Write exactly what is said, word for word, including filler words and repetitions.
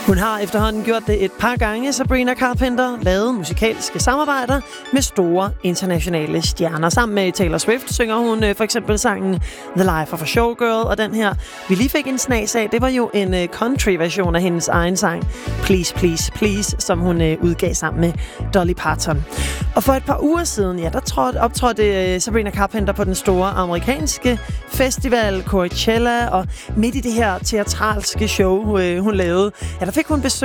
Hun har efterhånden gjort det et par gange. Sabrina Carpenter lavede musikalske samarbejder med store internationale stjerner. Sammen med Taylor Swift synger hun øh, for eksempel sangen The Life of a Showgirl, og den her, vi lige fik en snas af, det var jo en øh, country-version af hendes egen sang Please, Please, Please, som hun øh, udgav sammen med Dolly Parton. Og for et par uger siden, ja, der trådte, optrådte øh, Sabrina Carpenter på den store amerikanske festival Coachella, og midt i det her teatralske show, øh, hun lavede, ja, der fik hun besøg